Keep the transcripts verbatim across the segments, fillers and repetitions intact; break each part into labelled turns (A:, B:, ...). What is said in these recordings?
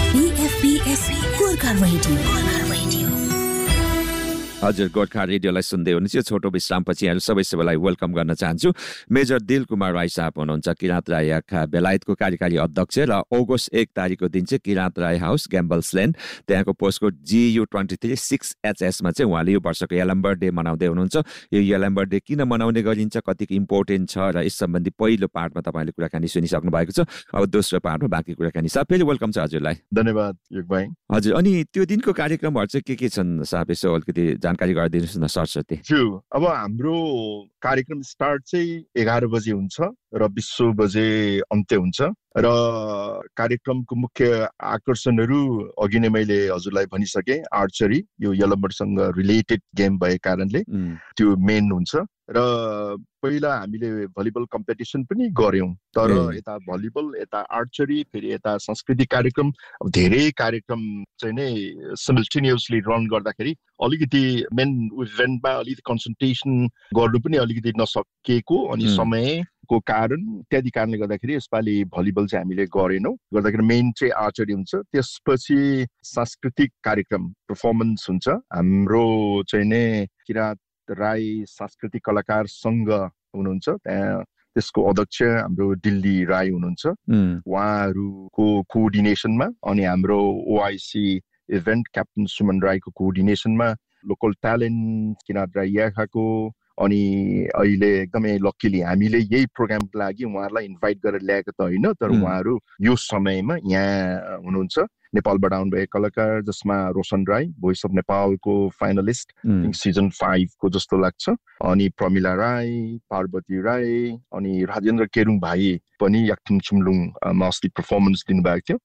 A: FPS Gorkha radio.
B: हजुर, गोर्खा रेडियोलाई सुन्दै हुनुहुन्छ। यो छोटो विश्रामपछि यहाँहरू सबै सबैलाई वेलकम गर्न चाहन्छु। मेजर दिल कुमार राई साहब हुनुहुन्छ किराँत राई बेलायतको कार्यकारी अध्यक्ष र अगस्त एक तारिकको दिन चाहिँ किराँत राई हाउस ग्याम्बल्स लेन त्यहाँको पोस्टको जियु ट्वेन्टी थ्री सिक्स एचएसमा चाहिँ उहाँले यो वर्षको यलम्बर डे मनाउँदै हुनुहुन्छ। यो यलम्बर डे किन मनाउने गरिन्छ, कतिको इम्पोर्टेन्ट छ र यस सम्बन्धी पहिलो पार्टमा तपाईँले कुराकानी सुनिसक्नु भएको छ। अब दोस्रो पार्टमा बाँकी कुराकानी छ। फेरि वेलकम छ हजुरलाई।
C: धन्यवाद युग भाइ।
B: हजुर, अनि त्यो दिनको कार्यक्रमहरू चाहिँ के के छन् साहब, यसो अलिकति जानकारी गरिदिनुहोस् न सरस्वती।
C: अब हाम्रो कार्यक्रम स्टार्ट चाहिँ एघार बजे हुन्छ र बिस बजे अन्त्य हुन्छ र कार्यक्रमको मुख्य आकर्षणहरू अघि नै मैले हजुरलाई भनिसके। आर्चरी, यो यलम्बरसँग रिलेटेड गेम भएको कारणले त्यो मेन हुन्छ र पहिला हामीले भलिबल कम्पिटिसन पनि गर्यौं, तर यता भलिबल, यता आर्चरी, फेरि यता सांस्कृतिक कार्यक्रम, धेरै कार्यक्रम चाहिँ नै सिमल्टेनियसली रन गर्दाखेरि अलिकति मेन इभेन्टमा अलिकति कन्सन्ट्रेसन गर्नु पनि अलिकति नसकेको अनि समयको कारण, इत्यादि कारणले गर्दाखेरि यसपालि भलिबल चाहिँ हामीले गरेनौँ। गर्दाखेरि मेन चाहिँ आर्चरी हुन्छ। त्यसपछि सांस्कृतिक कार्यक्रम पर्फर्मेन्स हुन्छ। हाम्रो चाहिँ नै किराँत राई सांस्कृतिक कलाकार संघ हुनुहुन्छ, त्यहाँ त्यसको अध्यक्ष हाम्रो दिल्ली राई हुनुहुन्छ, उहाँहरूको कोअर्डिनेसनमा, अनि हाम्रो ओआइसी इभेन्ट क्याप्टन सुमन राईको कोअर्डिनेसनमा लोकल ट्यालेन्ट किराँत राई याखाको, अनि अहिले एकदमै लक्कीली हामीले यही प्रोग्रामको लागि उहाँहरूलाई इन्भाइट गरेर ल्याएको त होइन, तर उहाँहरू यो समयमा यहाँ हुनुहुन्छ। नेपालबाट आउनुभएको कलाकार जसमा रोशन राई, भोइस अफ नेपालको फाइनलिस्ट सिजन फाइभको जस्तो लाग्छ, अनि प्रमिला राई, पार्वती राई, अनि राजेन्द्र केरुङ भाइ पनि याक्थुङ चुम्लुङमा अस्ति पर्फर्मेन्स दिनुभएको थियो,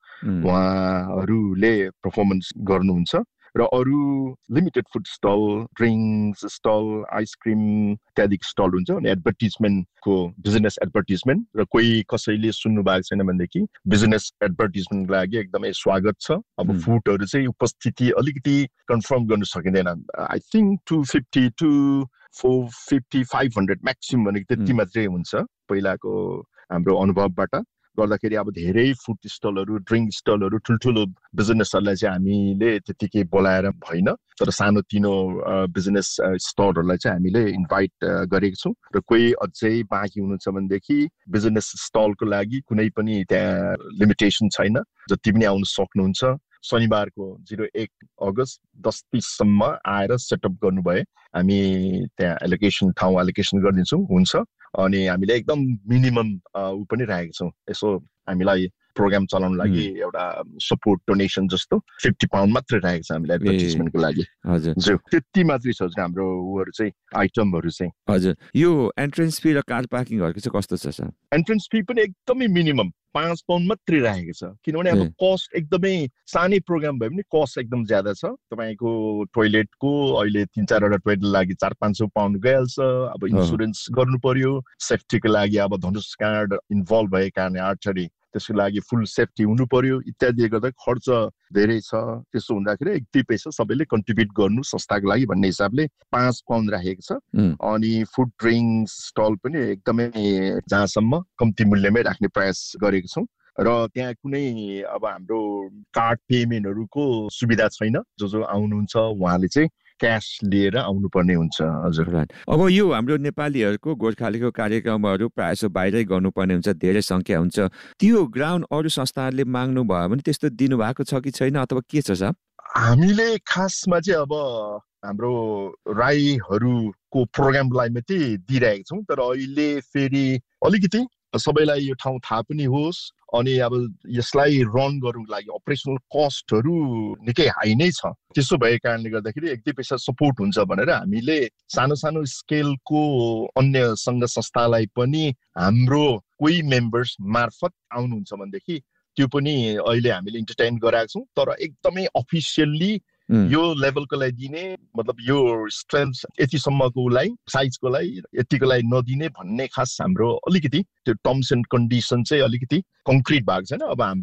C: उहाँहरूले पर्फर्मेन्स गर्नुहुन्छ। र अरू limited food stall, drinks stall, ice cream इत्यादि स्टल हुन्छ। अनि एडभर्टिजमेन्टको बिजनेस एडभर्टिजमेन्ट, र कोही कसैले सुन्नु भएको छैन भनेदेखि बिजनेस एडभर्टिजमेन्टको लागि एकदमै स्वागत छ। अब फुडहरू चाहिँ उपस्थिति अलिकति कन्फर्म गर्नु सकिँदैन। I think two fifty two four fifty five hundred maximum भनेको त्यति मात्रै हुन्छ पहिलाको हाम्रो अनुभवबाट गर्दाखेरि। अब धेरै फुड स्टलहरू, ड्रिङ्क स्टलहरू, ठुल्ठुलो बिजनेसहरूलाई चाहिँ हामीले त्यतिकै बोलाएर भएन, तर सानोतिनो बिजनेस स्टलहरूलाई चाहिँ हामीले इन्भाइट गरेको छौँ। र कोही अझै बाँकी हुनुहुन्छ भनेदेखि बिजनेस स्टलको लागि कुनै पनि त्यहाँ लिमिटेसन छैन, जति पनि आउन सक्नुहुन्छ। शनिबारको जिरो एक अगस्त दस तिससम्म आएर सेटअप गर्नुभयो, हामी त्यहाँ एलोकेसन ठाउँ एलोकेसन गरिदिन्छौँ, हुन्छ। अनि हामीले एकदम मिनिमम ऊ पनि राखेको छौँ, यसो हामीलाई प्रोग्राम चलाउनु लागि एउटा सपोर्ट डोनेसन जस्तो फिफ्टी पाउन्ड मात्रै राखेको छ हामीले एडभर्टिजमेन्टको लागि। हजुर, त्यति मात्रै छ हाम्रो उहरू चाहिँ, आइटमहरू चाहिँ।
B: हजुर, यो एन्ट्रेन्स फी र कार पार्किङहरूको चाहिँ कस्तो छ सर?
C: एन्ट्रेन्स फी पनि एकदमै मिनिमम पाँच पाउन्ड मात्रै राखेको छ, किनभने अब कस्ट एकदमै सानै प्रोग्राम भयो भने कस्ट एकदम ज्यादा छ। तपाईँको टोइलेटको अहिले तिन चारवटा टोइलेट लागि चार पाँच सौ पाउन्ड गइहाल्छ। अब इन्सुरेन्स गर्नु पर्यो, सेफ्टीको लागि अब धनुष कार्ड इन्भल्भ भएको कारणले आर्चरी, त्यसको लागि फुल सेफ्टी हुनु पर्यो, इत्यादि गर्दा खर्च धेरै छ। त्यसो हुँदाखेरि एक दुई पैसा सबैले कन्ट्रिब्युट गर्नु संस्थाको लागि भन्ने हिसाबले पाँच पाउन्ड राखेको छ। अनि फुड ड्रिङ्क्स स्टल पनि एकदमै जहाँसम्म कम्ती मूल्यमै राख्ने प्रयास गरेको छौँ। र त्यहाँ कुनै अब हाम्रो कार्ड पेमेन्टहरूको सुविधा छैन। जो जो आउनुहुन्छ उहाँले चाहिँ क्यास लिएर आउनुपर्ने हुन्छ। हजुर,
B: अब यो हाम्रो नेपालीहरूको गोर्खालीको कार्यक्रमहरू प्रायः जसो बाहिरै गर्नुपर्ने हुन्छ, धेरै सङ्ख्या हुन्छ, त्यो ग्राउन्ड अरू संस्थाहरूले माग्नु भयो भने त्यस्तो दिनुभएको छ कि छैन, अथवा के छ साहब?
C: हामीले खासमा चाहिँ अब हाम्रो राईहरूको प्रोग्रामलाई मात्रै दिइरहेको छौँ, तर अहिले फेरि अलिकति सबैलाई यो ठाउँ थाहा पनि होस्, अनि अब यसलाई रन गर्नुको लागि अपरेसनल कस्टहरू निकै हाई नै छ। त्यसो भएको कारणले गर्दाखेरि एक दुई पैसा सपोर्ट हुन्छ भनेर हामीले सानो सानो स्केलको अन्य सङ्घ संस्थालाई पनि हाम्रो कोही मेम्बर्स मार्फत आउनुहुन्छ भनेदेखि त्यो पनि अहिले हामीले इन्टरटेन गराएको छौँ। तर एकदमै अफिसियल्ली यो लेभलको लागि दिने, मतलब यो स्ट्रेन्थ यतिसम्मको लागि, साइजको लागि, यतिको लागि नदिने भन्ने खास हाम्रो अलिकति त्यो टर्म्स एन्ड कन्डिसन चाहिँ अलिकति कङ्क्रिट भएको छैन। अब हाम्रो